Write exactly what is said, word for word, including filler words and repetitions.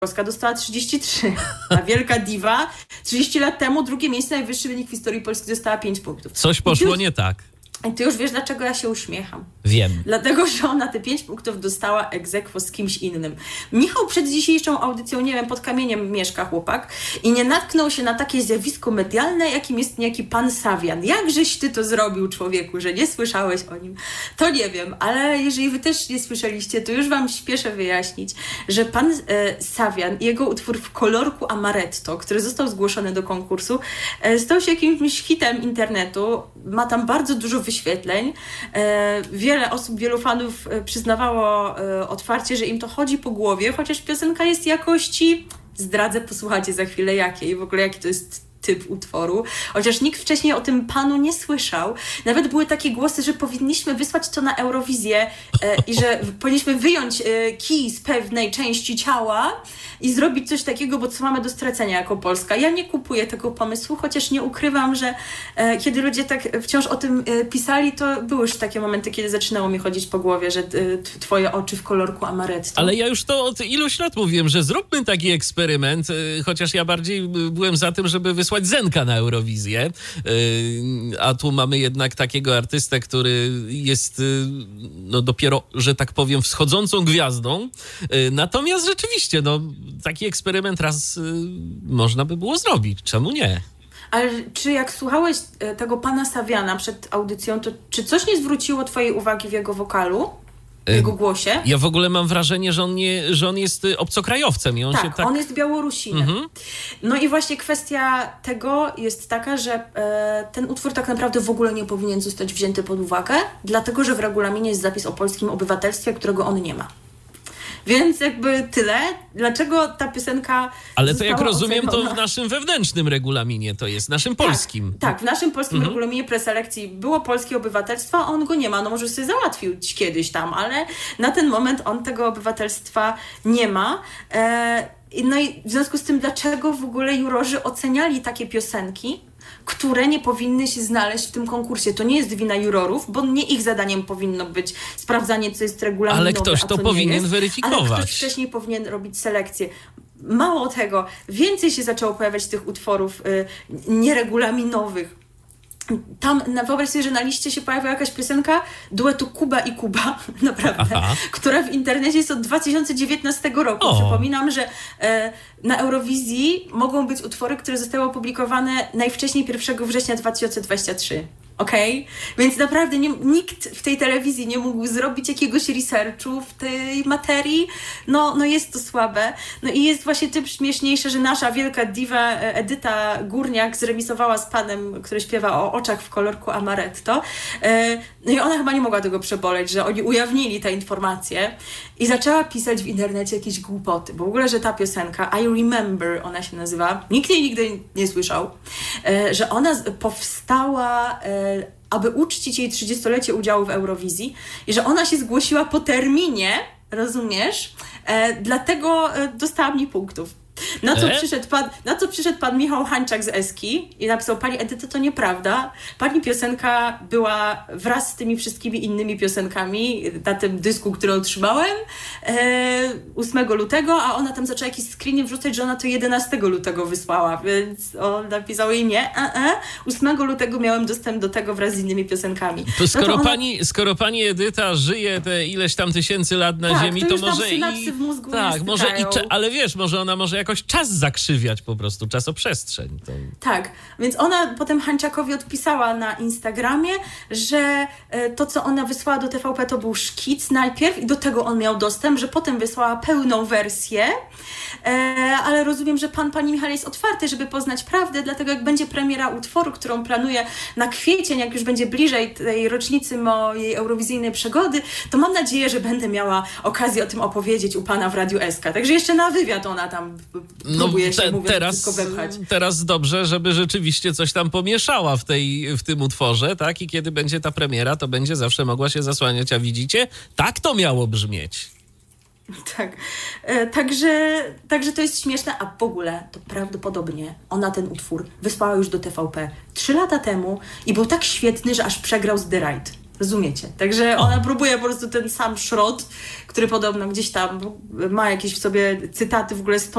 Polska dostała trzydzieści trzy, a wielka diwa trzydzieści lat temu drugie miejsce, najwyższy wynik w historii Polski, dostała pięć punktów. Coś poszło nie tak. I ty już wiesz, dlaczego ja się uśmiecham. Wiem. Dlatego, że ona te pięć punktów dostała ex aequo z kimś innym. Michał przed dzisiejszą audycją, nie wiem, pod kamieniem mieszka chłopak i nie natknął się na takie zjawisko medialne, jakim jest niejaki pan Sawian. Jakżeś ty to zrobił, człowieku, że nie słyszałeś o nim? To nie wiem, ale jeżeli wy też nie słyszeliście, to już wam śpieszę wyjaśnić, że pan e, Sawian i jego utwór W kolorku amaretto, który został zgłoszony do konkursu, e, stał się jakimś hitem internetu. Ma tam bardzo dużo wyświetleń. E, wiele osób, wielu fanów przyznawało e, otwarcie, że im to chodzi po głowie, chociaż piosenka jest jakości, zdradzę, posłuchajcie za chwilę jakiej, w ogóle jaki to jest typ utworu, chociaż nikt wcześniej o tym panu nie słyszał. Nawet były takie głosy, że powinniśmy wysłać to na Eurowizję e, i że powinniśmy wyjąć e, kij z pewnej części ciała i zrobić coś takiego, bo co mamy do stracenia jako Polska. Ja nie kupuję tego pomysłu, chociaż nie ukrywam, że e, kiedy ludzie tak wciąż o tym e, pisali, to były już takie momenty, kiedy zaczynało mi chodzić po głowie, że e, twoje oczy w kolorku amaretto. Ale ja już to od iluś lat mówiłem, że zróbmy taki eksperyment, e, chociaż ja bardziej byłem za tym, żeby wysłać Zenka na Eurowizję, a tu mamy jednak takiego artystę, który jest no dopiero, że tak powiem, wschodzącą gwiazdą. Natomiast rzeczywiście, no taki eksperyment raz można by było zrobić. Czemu nie? Ale czy jak słuchałeś tego pana Sawiana przed audycją, to czy coś nie zwróciło twojej uwagi w jego wokalu? W jego głosie? Ja w ogóle mam wrażenie, że on, nie, że on jest obcokrajowcem. I on tak, się tak, on jest Białorusinem. Mhm. No i właśnie kwestia tego jest taka, że e, ten utwór tak naprawdę w ogóle nie powinien zostać wzięty pod uwagę, dlatego że w regulaminie jest zapis o polskim obywatelstwie, którego on nie ma. Więc jakby tyle. Dlaczego ta piosenka Ale to jak rozumiem, oceniona? To w naszym wewnętrznym regulaminie to jest, naszym polskim. Tak, tak w naszym polskim mhm. regulaminie preselekcji było polskie obywatelstwo, a on go nie ma. No może sobie załatwił kiedyś tam, ale na ten moment on tego obywatelstwa nie ma. E, no i w związku z tym, dlaczego w ogóle jurorzy oceniali takie piosenki, które nie powinny się znaleźć w tym konkursie. To nie jest wina jurorów, bo nie ich zadaniem powinno być sprawdzanie, co jest regulaminowe, ale ktoś a to co powinien nie jest, weryfikować. Ale ktoś wcześniej powinien robić selekcję. Mało tego, więcej się zaczęło pojawiać tych utworów y, nieregulaminowych. Tam, wyobraź sobie, że na liście się pojawia jakaś piosenka duetu Kuba i Kuba, naprawdę, Aha. która w internecie jest od dwa tysiące dziewiętnastego roku. O. Przypominam, że e, na Eurowizji mogą być utwory, które zostały opublikowane najwcześniej pierwszego września dwa tysiące dwudziestego trzeciego. Okej? Okay? Więc naprawdę nie, nikt w tej telewizji nie mógł zrobić jakiegoś researchu w tej materii. No, no jest to słabe. No i jest właśnie tym śmieszniejsze, że nasza wielka diwa Edyta Górniak zremisowała z panem, który śpiewa o oczach w kolorku amaretto. No i ona chyba nie mogła tego przeboleć, że oni ujawnili te informacje i zaczęła pisać w internecie jakieś głupoty. Bo w ogóle, że ta piosenka I Remember, ona się nazywa, nikt jej nigdy nie słyszał, że ona powstała aby uczcić jej trzydziestolecie udziału w Eurowizji i że ona się zgłosiła po terminie, rozumiesz? E, dlatego e, dostała mniej punktów. Na co, przyszedł pan, na co przyszedł pan Michał Hańczak z Eski i napisał: pani Edyto, to nieprawda. Pani piosenka była wraz z tymi wszystkimi innymi piosenkami na tym dysku, który otrzymałem e, ósmego lutego, a ona tam zaczęła jakieś screeny wrzucać, że ona to jedenastego lutego wysłała, więc on napisał jej nie. E, e. ósmego lutego miałem dostęp do tego wraz z innymi piosenkami. To skoro, no to ona... pani, skoro pani Edyta żyje te ileś tam tysięcy lat na tak, ziemi, to, to już może tam i... w mózgu tak, może i cze... ale wiesz, może ona może jakoś czas zakrzywiać po prostu, czasoprzestrzeń. To... Tak, więc ona potem Hańczakowi odpisała na Instagramie, że to, co ona wysłała do T V P, to był szkic najpierw i do tego on miał dostęp, że potem wysłała pełną wersję, ale rozumiem, że pan, pani Michał jest otwarty, żeby poznać prawdę, dlatego jak będzie premiera utworu, którą planuję na kwiecień, jak już będzie bliżej tej rocznicy mojej eurowizyjnej przygody, to mam nadzieję, że będę miała okazję o tym opowiedzieć u pana w Radiu S K. Także jeszcze na wywiad ona tam próbuje no, te, się, mówiąc, teraz, wszystko wepchać. Teraz dobrze, żeby rzeczywiście coś tam pomieszała w, tej, w tym utworze, tak? I kiedy będzie ta premiera, to będzie zawsze mogła się zasłaniać. A widzicie? Tak to miało brzmieć. Tak. E, także, także to jest śmieszne, a w ogóle to prawdopodobnie ona ten utwór wysłała już do T V P trzy lata temu i był tak świetny, że aż przegrał z The Right. Rozumiecie? Także ona próbuje po prostu ten sam szrot, który podobno gdzieś tam ma jakieś w sobie cytaty w ogóle z